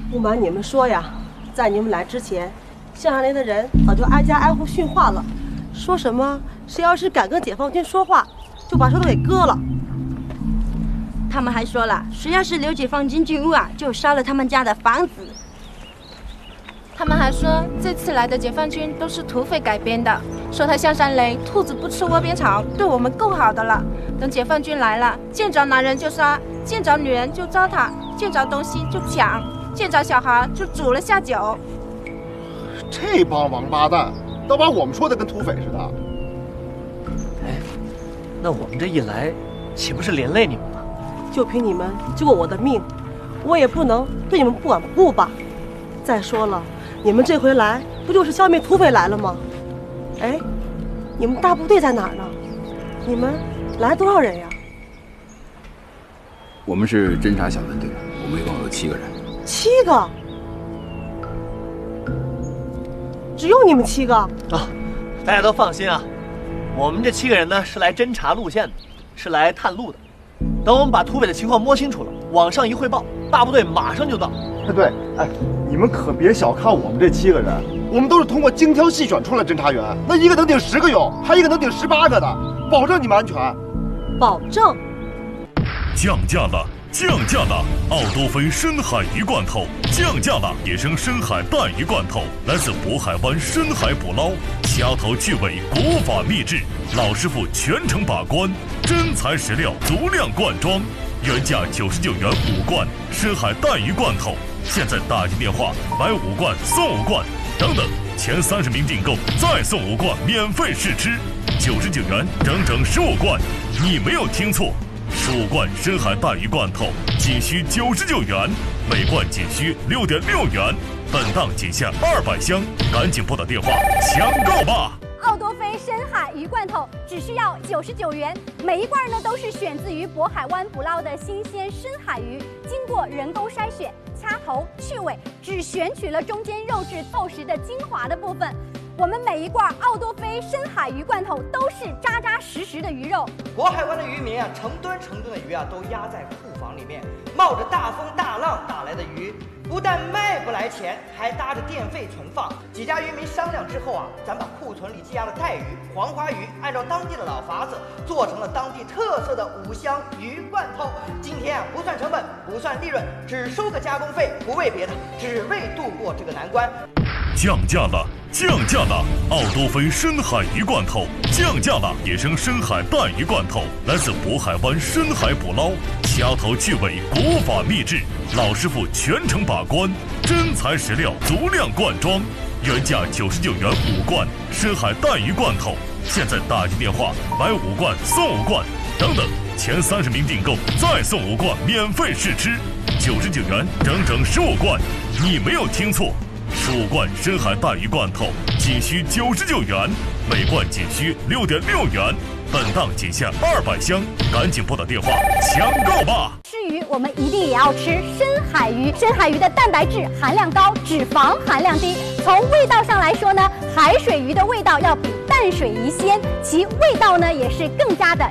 不瞒你们说呀，在你们来之前，乡下来的人早就挨家挨户训话了，说什么谁要是敢跟解放军说话，就把手都给割了。 他们还说了，谁要是留解放军进屋啊，就烧了他们家的房子。 他们还说，这次来的解放军都是土匪改编的，说他下山雷，兔子不吃窝边草，对我们够好的了。等解放军来了，见着男人就杀，见着女人就糟蹋，见着东西就抢，见着小孩就煮了下酒。 这帮王八蛋，都把我们说的跟土匪似的。 哎，那我们这一来，岂不是连累你们了？ 就凭你们救过我的命，我也不能对你们不管不顾吧。再说了，你们这回来不就是消灭土匪来了吗？哎，你们大部队在哪儿呢？你们来多少人呀？ 我们是侦察小分队，我们一共有7个人。 7个？只有你们7个？ 啊，大家都放心啊，我们这7个人呢是来侦察路线的，是来探路的。等我们把土匪的情况摸清楚了，往上一汇报，大部队马上就到。 对，哎，你们可别小看我们这7个人，我们都是通过精挑细选出来侦察员，那一个能顶10个勇，还一个能顶18个的，保证你们安全。 保证。 降价了！降价了！奥多菲深海鱼罐头降价了！野生深海带鱼罐头来自渤海湾深海捕捞，掐头去尾，国法秘制，老师傅全程把关，真材实料，足量灌装，原价99元5罐深海带鱼罐头，现在打进电话买5罐送5罐，等等，前30名订购再送5罐免费试吃，99元整整15罐，你没有听错。15罐深海带鱼罐头仅需99元，每罐仅需6.6元，本档仅限200箱，赶紧拨打电话抢购吧！ 奥多菲深海鱼罐头只需要99元，每一罐呢都是选自于渤海湾捕捞的新鲜深海鱼，经过人工筛选、掐头去尾，只选取了中间肉质厚实的精华的部分。我们每一罐奥多菲深海鱼罐头都是扎扎实实的鱼肉。 渤海湾的渔民啊，成吨成吨的鱼啊，都压在库房里面，冒着大风大浪打来的鱼，不但卖不来钱，还搭着电费存放。几家渔民商量之后啊，咱把库存里积压的带鱼、黄花鱼，按照当地的老法子，做成了当地特色的5香鱼罐头。今天啊，不算成本，不算利润，只收个加工费，不为别的，只为度过这个难关。 降价了！降价了！奥多菲深海鱼罐头降价了！野生深海带鱼罐头来自渤海湾深海捕捞，掐头去尾，国法秘制，老师傅全程把关，真材实料，足量灌装，原价99元5罐深海带鱼罐头，现在打进电话买5罐送5罐，等等，前30名订购再送5罐免费试吃，99元整整15罐，你没有听错。15罐深海带鱼罐头仅需99元，每罐仅需6.6元，本档仅限200箱，赶紧拨打电话抢购吧！ 吃鱼我们一定也要吃深海鱼，深海鱼的蛋白质含量高，脂肪含量低。从味道上来说呢，海水鱼的味道要比淡水鱼鲜，其味道呢也是更加的